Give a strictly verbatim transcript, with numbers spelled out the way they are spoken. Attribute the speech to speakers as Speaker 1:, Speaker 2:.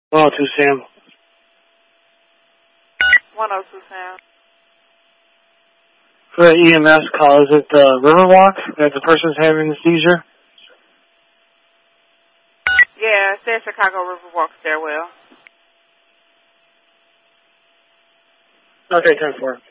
Speaker 1: one oh two Sam.
Speaker 2: one oh two Sam.
Speaker 1: For the E M S call, is it the Riverwalk that the person's having the seizure?
Speaker 2: Yeah, it says Chicago Riverwalk stairwell.
Speaker 1: Okay, ten four.